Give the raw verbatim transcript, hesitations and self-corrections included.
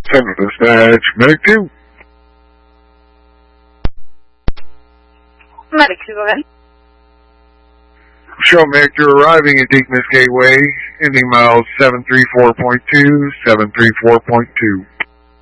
Center Dispatch, Medic two. Medic two, go ahead. Show Medic, you're arriving at Deaconess Gateway, ending miles seven three four point two, seven three four point two.